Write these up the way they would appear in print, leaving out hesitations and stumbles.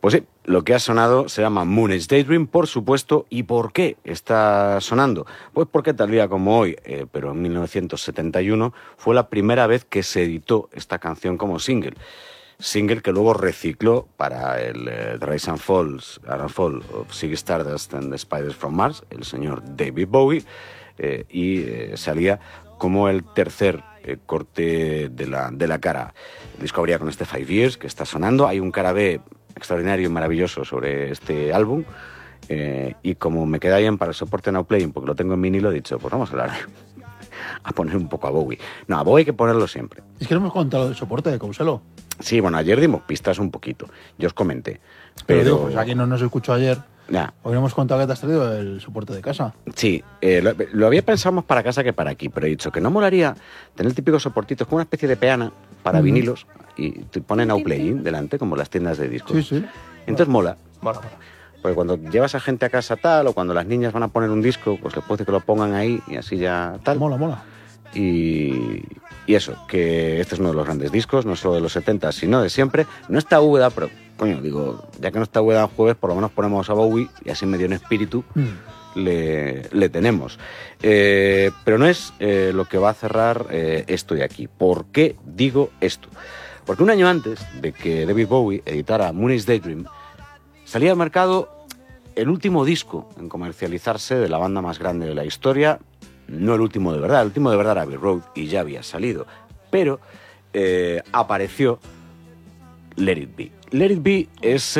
Pues sí, lo que ha sonado se llama Moonage Daydream, por supuesto. ¿Y por qué está sonando? Pues porque tal día como hoy, pero en 1971, fue la primera vez que se editó esta canción como single. Single que luego recicló para el The Rise and Fall of Ziggy Stardust and the Spiders from Mars, el señor David Bowie, y salía como el tercer corte de la cara. El disco abría con este 5 Years que está sonando. Hay un cara B extraordinario y maravilloso sobre este álbum, y como me queda bien para el soporte Now Playing, porque lo tengo en vinilo, he dicho, pues vamos a hablar a poner un poco a Bowie. No, a Bowie hay que ponerlo siempre. Es que no hemos contado el soporte de Couselo. Sí, bueno, ayer dimos pistas un poquito, yo os comenté. Pero digo, pues aquí no nos escuchó ayer. Ya. Hoy hemos contado que te has traído el soporte de casa. Sí, lo había pensado más para casa que para aquí, pero he dicho que no molaría tener el típico soportito, como una especie de peana para vinilos, y te ponen Now Playing delante, como las tiendas de discos. Sí, sí. Entonces mola. Bueno. Porque cuando llevas a gente a casa tal, o cuando las niñas van a poner un disco, pues les puedes decir que lo pongan ahí y así ya tal. Mola. Y eso, que este es uno de los grandes discos, no solo de los 70, sino de siempre. No está Úbeda, pero, coño, digo, ya que no está Úbeda en jueves, por lo menos ponemos a Bowie y así medio en espíritu le tenemos. Pero no es lo que va a cerrar esto de aquí. ¿Por qué digo esto? Porque un año antes de que David Bowie editara Moonage Daydream, salía al mercado el último disco en comercializarse de la banda más grande de la historia. No el último de verdad, el último de verdad era Abbey Road y ya había salido, pero apareció Let It Be. Let It Be es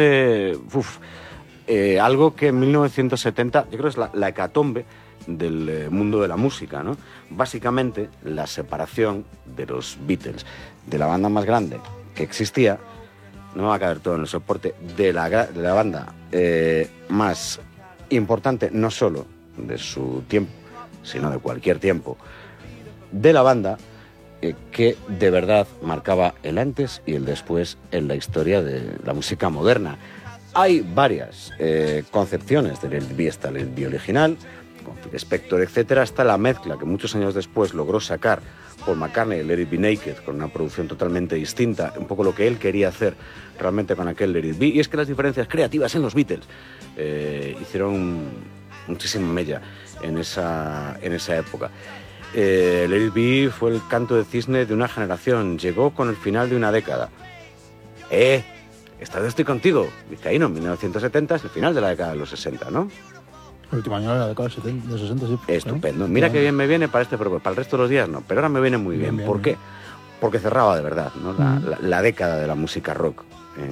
algo que en 1970, yo creo que es la hecatombe del mundo de la música, ¿no? Básicamente la separación de los Beatles, de la banda más grande que existía, no me va a caber todo en el soporte, de la banda más importante, no solo de su tiempo, sino de cualquier tiempo, de la banda que de verdad marcaba el antes y el después en la historia de la música moderna. Hay varias concepciones del Let It Be. Está el Let It Be original, con Phil Spector, etcétera. Está la mezcla que muchos años después logró sacar Paul McCartney, el Let It Be Naked, con una producción totalmente distinta, un poco lo que él quería hacer realmente con aquel Let It Be. Y es que las diferencias creativas en los Beatles hicieron muchísima mella en esa época. Let It Be fue el canto de cisne de una generación, llegó con el final de una década. Esta vez estoy contigo, Vizcaíno, 1970 es el final de la década de los 60, ¿no? El último año de la década de 60, sí. Estupendo. Mira qué bien me viene para pero para el resto de los días no, pero ahora me viene muy bien. ¿Por qué? Porque cerraba de verdad, ¿no? La década de la música rock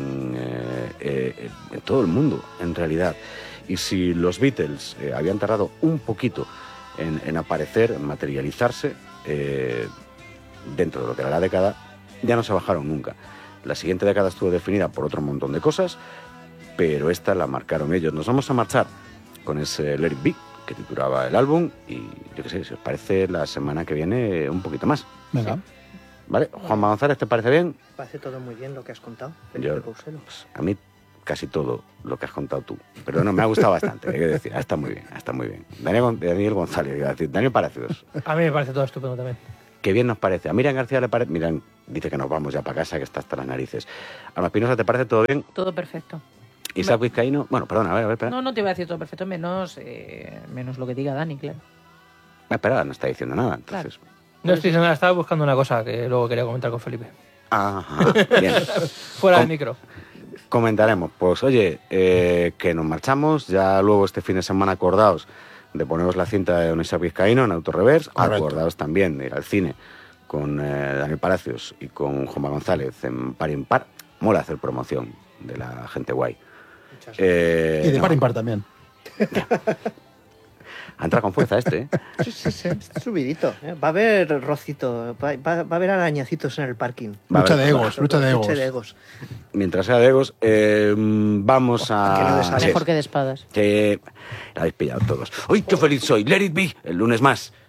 en todo el mundo, en realidad. Y si los Beatles habían tardado un poquito en aparecer, en materializarse, dentro de lo que era la década, ya no se bajaron nunca. La siguiente década estuvo definida por otro montón de cosas, pero esta la marcaron ellos. Nos vamos a marchar con ese Let It Be, que titulaba el álbum, y yo qué sé, si os parece, la semana que viene un poquito más. Venga. Sí. ¿Vale? Juanma González, ¿te parece bien? Me parece todo muy bien lo que has contado, Yo, Felipe Couselo. pues, a mí casi todo lo que has contado tú. Pero no, me ha gustado bastante, hay que decir. Está muy bien, está muy bien. Daniel González, iba a decir. Daniel Palacios. A mí me parece todo estupendo también. Qué bien nos parece. A Miriam García le parece... Miriam dice que nos vamos ya para casa, que está hasta las narices. Alma Espinosa, ¿te parece todo bien? Todo perfecto. Isaac Vizcaíno... Bueno, perdona, a ver, espera. No te iba a decir todo perfecto, menos lo que diga Dani, claro. Espera, no está diciendo nada, entonces... Claro. No estoy diciendo nada, estaba buscando una cosa que luego quería comentar con Felipe. Ajá, bien. Fuera del micro. Comentaremos. Pues oye, que nos marchamos. Ya luego este fin de semana acordaos de poneros la cinta de Don Isaac Vizcaíno en Autoreverse. Acordaos también de ir al cine con Daniel Palacios y con Juanma González en Par Impar. Mola hacer promoción de la gente guay. Y de Par Impar también. Ha entrado con fuerza este, ¿eh? Sí, está subidito. Va a haber rocito, va a haber arañacitos en el parking. Lucha de egos. Mientras sea de egos, vamos a... Mejor que de espadas. La habéis pillado todos. ¡Uy, qué feliz soy! Let It Be, el lunes más.